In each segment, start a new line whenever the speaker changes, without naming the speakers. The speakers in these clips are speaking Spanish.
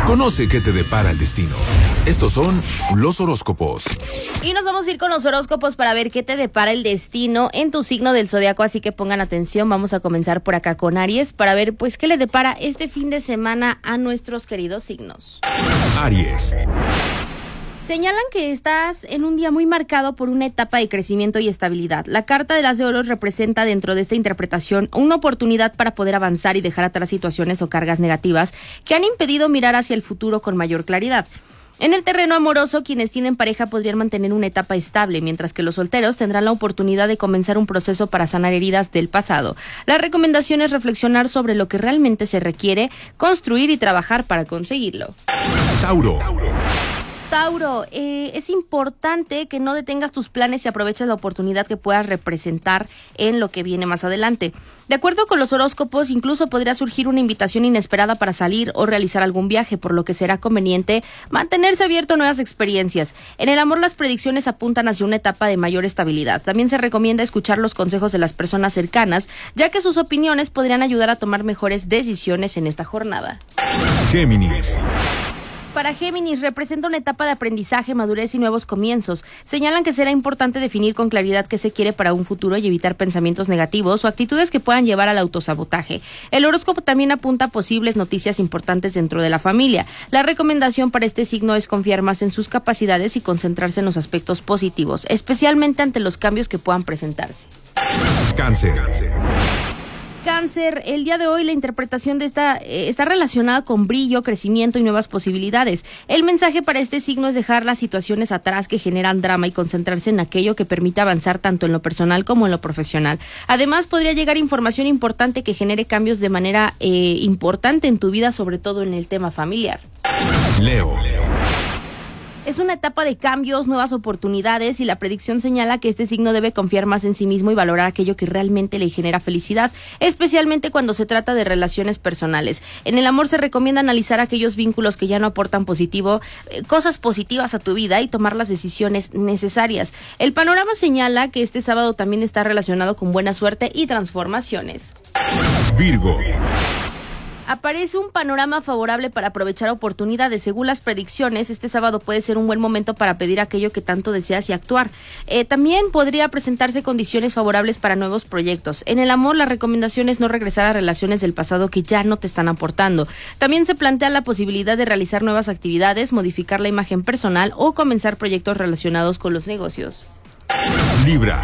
Conoce qué te depara el destino. Estos son los horóscopos.
Y nos vamos a ir con los horóscopos para ver qué te depara el destino en tu signo del zodiaco, así que pongan atención. Vamos a comenzar por acá con Aries para ver pues qué le depara este fin de semana a nuestros queridos signos.
Aries.
Señalan que estás en un día muy marcado por una etapa de crecimiento y estabilidad. La carta de las de oros representa dentro de esta interpretación una oportunidad para poder avanzar y dejar atrás situaciones o cargas negativas que han impedido mirar hacia el futuro con mayor claridad. En el terreno amoroso, quienes tienen pareja podrían mantener una etapa estable, mientras que los solteros tendrán la oportunidad de comenzar un proceso para sanar heridas del pasado. La recomendación es reflexionar sobre lo que realmente se requiere, construir y trabajar para conseguirlo. Tauro, es importante que no detengas tus planes y aproveches la oportunidad que puedas representar en lo que viene más adelante. De acuerdo con los horóscopos, incluso podría surgir una invitación inesperada para salir o realizar algún viaje, por lo que será conveniente mantenerse abierto a nuevas experiencias. En el amor, las predicciones apuntan hacia una etapa de mayor estabilidad. También se recomienda escuchar los consejos de las personas cercanas, ya que sus opiniones podrían ayudar a tomar mejores decisiones en esta jornada.
Géminis.
Para Géminis representa una etapa de aprendizaje, madurez y nuevos comienzos. Señalan que será importante definir con claridad qué se quiere para un futuro y evitar pensamientos negativos o actitudes que puedan llevar al autosabotaje. El horóscopo también apunta a posibles noticias importantes dentro de la familia. La recomendación para este signo es confiar más en sus capacidades y concentrarse en los aspectos positivos, especialmente ante los cambios que puedan presentarse. Cáncer, el día de hoy la interpretación de esta está relacionada con brillo, crecimiento y nuevas posibilidades. El mensaje para este signo es dejar las situaciones atrás que generan drama y concentrarse en aquello que permita avanzar tanto en lo personal como en lo profesional. Además, podría llegar información importante que genere cambios de manera importante en tu vida, sobre todo en el tema familiar.
Leo.
Es una etapa de cambios, nuevas oportunidades y la predicción señala que este signo debe confiar más en sí mismo y valorar aquello que realmente le genera felicidad, especialmente cuando se trata de relaciones personales. En el amor se recomienda analizar aquellos vínculos que ya no aportan cosas positivas a tu vida y tomar las decisiones necesarias. El panorama señala que este sábado también está relacionado con buena suerte y transformaciones.
Virgo.
Aparece un panorama favorable para aprovechar oportunidades. Según las predicciones, este sábado puede ser un buen momento para pedir aquello que tanto deseas y actuar. También podría presentarse condiciones favorables para nuevos proyectos. En el amor, la recomendación es no regresar a relaciones del pasado que ya no te están aportando. También se plantea la posibilidad de realizar nuevas actividades, modificar la imagen personal o comenzar proyectos relacionados con los negocios.
Libra.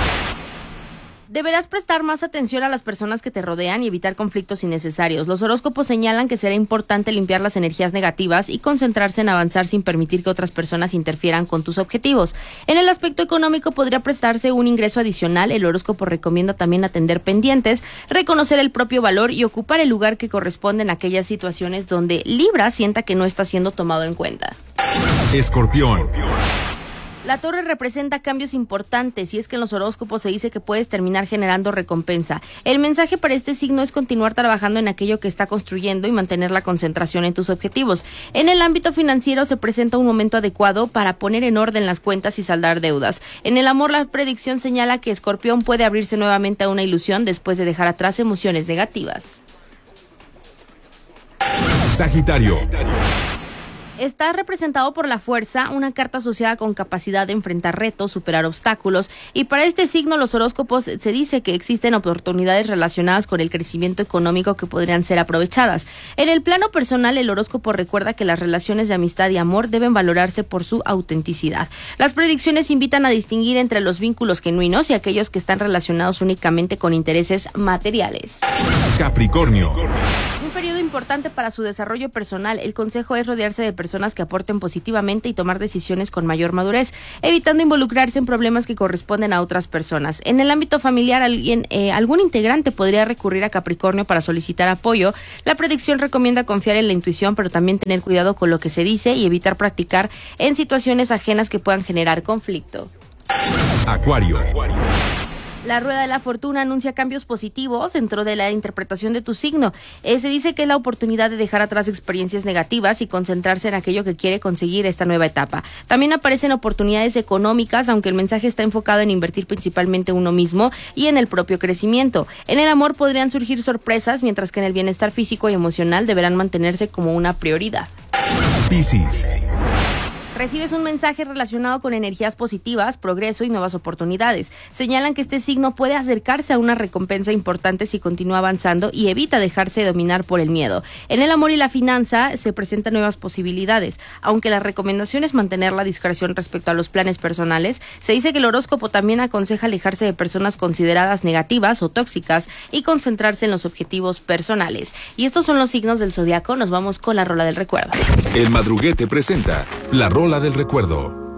Deberás prestar más atención a las personas que te rodean y evitar conflictos innecesarios. Los horóscopos señalan que será importante limpiar las energías negativas y concentrarse en avanzar sin permitir que otras personas interfieran con tus objetivos. En el aspecto económico podría prestarse un ingreso adicional. El horóscopo recomienda también atender pendientes, reconocer el propio valor y ocupar el lugar que corresponde en aquellas situaciones donde Libra sienta que no está siendo tomado en cuenta.
Escorpión.
La torre representa cambios importantes y es que en los horóscopos se dice que puedes terminar generando recompensa. El mensaje para este signo es continuar trabajando en aquello que está construyendo y mantener la concentración en tus objetivos. En el ámbito financiero se presenta un momento adecuado para poner en orden las cuentas y saldar deudas. En el amor, la predicción señala que Escorpión puede abrirse nuevamente a una ilusión después de dejar atrás emociones negativas.
Sagitario.
Está representado por la fuerza, una carta asociada con capacidad de enfrentar retos, superar obstáculos, y para este signo los horóscopos se dice que existen oportunidades relacionadas con el crecimiento económico que podrían ser aprovechadas. En el plano personal, el horóscopo recuerda que las relaciones de amistad y amor deben valorarse por su autenticidad. Las predicciones invitan a distinguir entre los vínculos genuinos y aquellos que están relacionados únicamente con intereses materiales.
Capricornio.
Un periodo importante para su desarrollo personal. El consejo es rodearse de personas que aporten positivamente y tomar decisiones con mayor madurez, evitando involucrarse en problemas que corresponden a otras personas. En el ámbito familiar, algún integrante podría recurrir a Capricornio para solicitar apoyo. La predicción recomienda confiar en la intuición, pero también tener cuidado con lo que se dice y evitar practicar en situaciones ajenas que puedan generar conflicto.
Acuario.
La rueda de la fortuna anuncia cambios positivos dentro de la interpretación de tu signo. Se dice que es la oportunidad de dejar atrás experiencias negativas y concentrarse en aquello que quiere conseguir esta nueva etapa. También aparecen oportunidades económicas, aunque el mensaje está enfocado en invertir principalmente en uno mismo y en el propio crecimiento. En el amor podrían surgir sorpresas, mientras que en el bienestar físico y emocional deberán mantenerse como una prioridad.
Piscis.
Recibes un mensaje relacionado con energías positivas, progreso y nuevas oportunidades. Señalan que este signo puede acercarse a una recompensa importante si continúa avanzando y evita dejarse dominar por el miedo. En el amor y la finanza se presentan nuevas posibilidades. Aunque la recomendación es mantener la discreción respecto a los planes personales, se dice que el horóscopo también aconseja alejarse de personas consideradas negativas o tóxicas y concentrarse en los objetivos personales. Y estos son los signos del zodiaco. Nos vamos con la rola del recuerdo.
El Madruguete presenta la rola del recuerdo.